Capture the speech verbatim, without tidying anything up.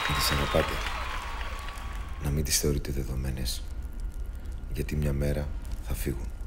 να τις αγαπάτε, να μην τις θεωρείτε δεδομένες, γιατί μια μέρα θα φύγουν.